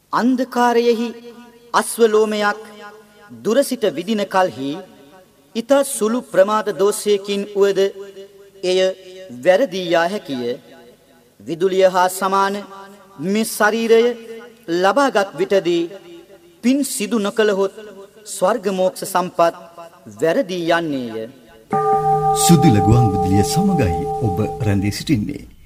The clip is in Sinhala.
අන්ධකාරයෙහි අස්වලෝමයක් දුරසිට විදින කල්හි ඊතා සුළු ප්‍රමාද දෝෂයකින් උවද එය වැරදී යා හැකිය. විදුලිය හා සමාන මේ ශරීරය ලබාගත් විටදී පින් සිදු නොකළහොත් ස්වර්ග මෝක්ෂ සම්පත් වැරදී යන්නේය. සුදුල ගුවන් විදුලිය සමගයි ඔබ රැඳී සිටින්නේ.